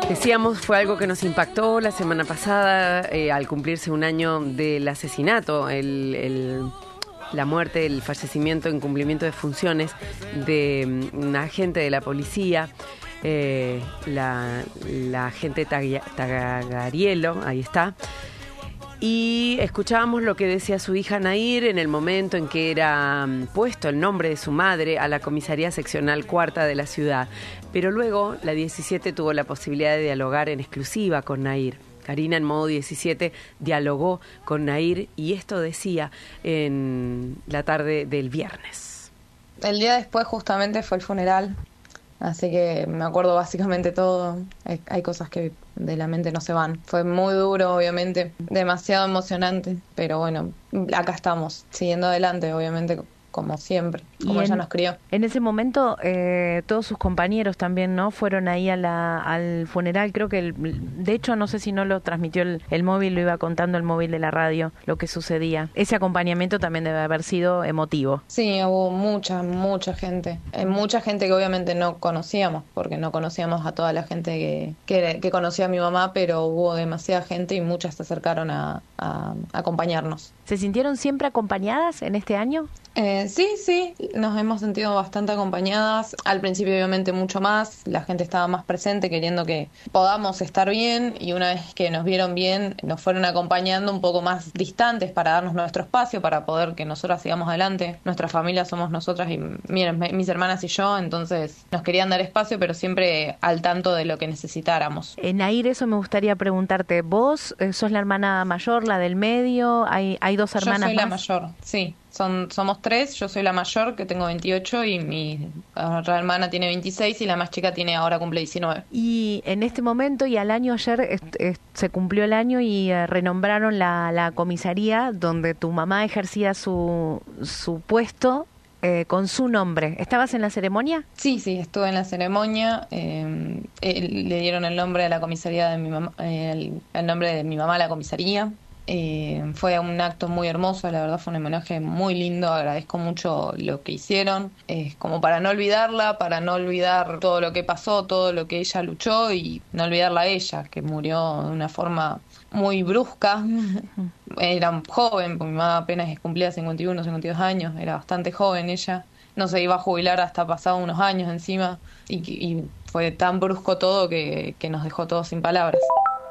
Decíamos, fue algo que nos impactó la semana pasada al cumplirse un año del asesinato, la muerte, el fallecimiento, incumplimiento de funciones de un agente de la policía, la agente Tagarielo, ahí está. Y escuchábamos lo que decía su hija Nair en el momento en que era puesto el nombre de su madre a la comisaría seccional cuarta de la ciudad. Pero luego la 17 tuvo la posibilidad de dialogar en exclusiva con Nair. Karina en modo 17 dialogó con Nair y esto decía en la tarde del viernes. El día después justamente fue el funeral, así que me acuerdo básicamente todo. Hay cosas que de la mente no se van. Fue muy duro, obviamente, demasiado emocionante, pero bueno, acá estamos, siguiendo adelante, obviamente, como siempre, como ella nos crió. En ese momento, todos sus compañeros también, ¿no? Fueron ahí al funeral. Creo que, de hecho, no sé si no lo transmitió el móvil, lo iba contando el móvil de la radio, lo que sucedía. Ese acompañamiento también debe haber sido emotivo. Sí, hubo mucha gente. Mucha gente que obviamente no conocíamos, porque no conocíamos a toda la gente que conocía a mi mamá, pero hubo demasiada gente y muchas se acercaron a acompañarnos. ¿Se sintieron siempre acompañadas en este año? Sí, nos hemos sentido bastante acompañadas. Al principio obviamente mucho más, la gente estaba más presente queriendo que podamos estar bien y una vez que nos vieron bien nos fueron acompañando un poco más distantes para darnos nuestro espacio, para poder que nosotras sigamos adelante. Nuestra familia somos nosotras y miren, mis hermanas y yo, entonces nos querían dar espacio pero siempre al tanto de lo que necesitáramos. Nair, eso me gustaría preguntarte, ¿vos sos la hermana mayor, la del medio? ¿Hay dos hermanas más? Yo soy la mayor, sí. Somos tres, yo soy la mayor, que tengo 28, y mi otra hermana tiene 26 y la más chica cumple 19. Y en este momento y al año ayer se cumplió el año y renombraron la comisaría donde tu mamá ejercía su puesto con su nombre. ¿Estabas en la ceremonia? Sí, estuve en la ceremonia. Le dieron el nombre de la comisaría de mi mamá, el nombre de mi mamá a la comisaría. Fue un acto muy hermoso, la verdad fue un homenaje muy lindo, agradezco mucho lo que hicieron, como para no olvidarla, para no olvidar todo lo que pasó, todo lo que ella luchó y no olvidarla a ella, que murió de una forma muy brusca. Era joven, porque mi mamá apenas cumplía 51, 52 años, era bastante joven ella, no se iba a jubilar hasta pasado unos años encima y fue tan brusco todo que nos dejó todos sin palabras.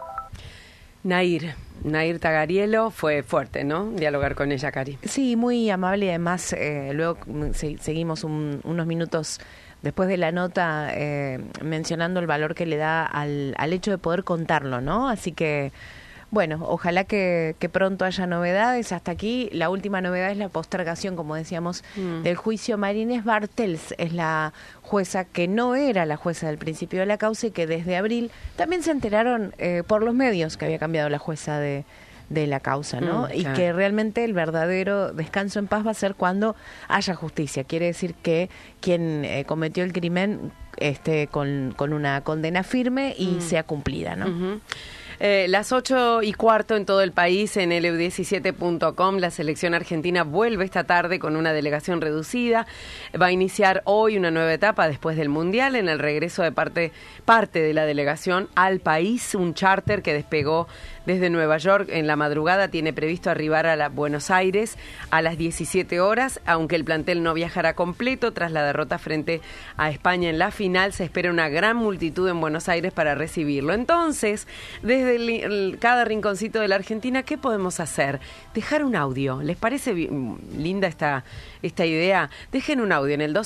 Nair Tagarielo, fue fuerte, ¿no? Dialogar con ella, Cari. Sí, muy amable y además luego seguimos unos minutos después de la nota mencionando el valor que le da al hecho de poder contarlo, ¿no? Así que, bueno, ojalá que pronto haya novedades. Hasta aquí la última novedad es la postergación, como decíamos, del juicio. María Inés Bartels es la jueza que no era la jueza del principio de la causa y que desde abril también se enteraron por los medios que había cambiado la jueza de la causa, ¿no? Y que realmente el verdadero descanso en paz va a ser cuando haya justicia. Quiere decir que quien cometió el crimen esté con una condena firme y sea cumplida, ¿no? Las 8:15 en todo el país en LU17.com. La selección argentina vuelve esta tarde con una delegación reducida. Va a iniciar hoy una nueva etapa después del Mundial en el regreso de parte de la delegación al país. Un charter que despegó desde Nueva York en la madrugada tiene previsto arribar a Buenos Aires a las 17 horas, aunque el plantel no viajará completo tras la derrota frente a España en la final. Se espera una gran multitud en Buenos Aires para recibirlo. Entonces, desde cada rinconcito de la Argentina, ¿qué podemos hacer? Dejar un audio. ¿Les parece linda esta idea? Dejen un audio en el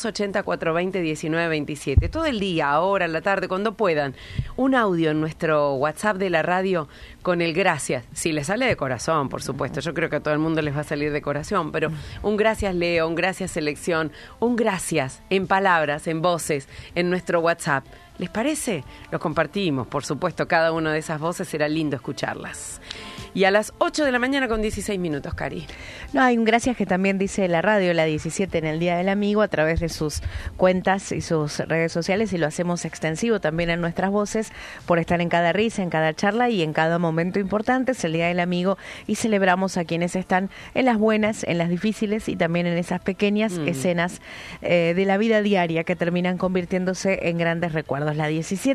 280-420-1927. Todo el día, ahora, en la tarde, cuando puedan. Un audio en nuestro WhatsApp de la radio con el gracias. Si les sale de corazón, por supuesto. Yo creo que a todo el mundo les va a salir de corazón, pero un gracias Leo, un gracias selección, un gracias en palabras, en voces, en nuestro WhatsApp. ¿Les parece? Lo compartimos, por supuesto. Cada una de esas voces será lindo escucharlas. Y a las 8 de la mañana con 16 minutos, Cari. No, hay un gracias que también dice la radio, la 17 en el Día del Amigo, a través de sus cuentas y sus redes sociales, y lo hacemos extensivo también en nuestras voces, por estar en cada risa, en cada charla y en cada momento importante. Es el Día del Amigo y celebramos a quienes están en las buenas, en las difíciles y también en esas pequeñas escenas de la vida diaria que terminan convirtiéndose en grandes recuerdos. La 17